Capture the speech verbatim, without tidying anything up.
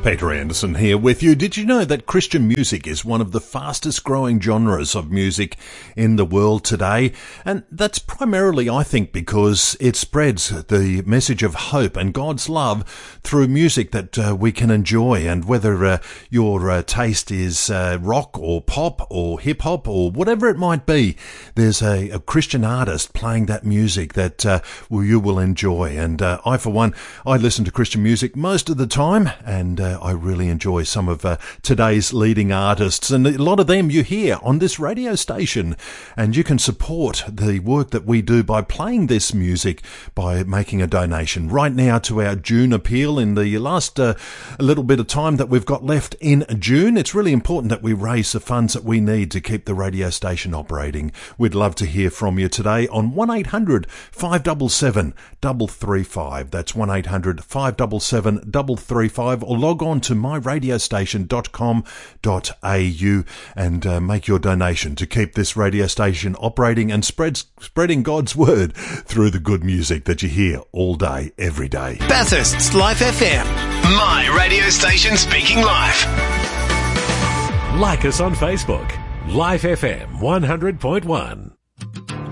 Peter Anderson here with you. Did you know that Christian music is one of the fastest growing genres of music in the world today? And that's primarily, I think, because it spreads the message of hope and God's love through music that uh, we can enjoy. And whether uh, your uh, taste is uh, rock or pop or hip hop or whatever it might be, there's a, a Christian artist playing that music that uh, you will enjoy. And uh, I, for one, I listen to Christian music most of the time, and uh, I really enjoy some of uh, today's leading artists, and a lot of them you hear on this radio station. And you can support the work that we do by playing this music by making a donation right now to our June appeal. In the last uh, little bit of time that we've got left in June, it's really important that we raise the funds that we need to keep the radio station operating. We'd love to hear from you today on one eight hundred five seven seven three three five. That's one eight hundred five seven seven three three five, or log on to my radio station dot com dot a u and uh, make your donation to keep this radio station operating and spreads, spreading God's word through the good music that you hear all day, every day. Bathurst's Life F M, my radio station speaking live. Like us on Facebook, Life F M one hundred point one.